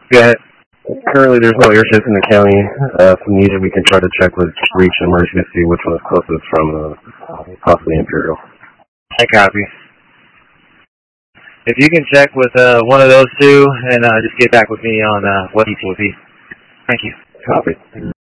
Go ahead. Currently, there's no airships in the county. If needed, we can try to check with Reach and Mercy to see which one is closest from possibly Imperial. I copy. If you can check with one of those two and just get back with me on what each will be. Thank you. Copy.